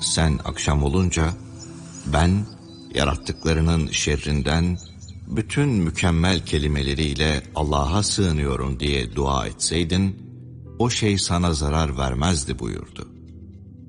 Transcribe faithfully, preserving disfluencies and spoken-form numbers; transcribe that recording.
sen akşam olunca ben yarattıklarının şerrinden bütün mükemmel kelimeleriyle Allah'a sığınıyorum diye dua etseydin, o şey sana zarar vermezdi buyurdu.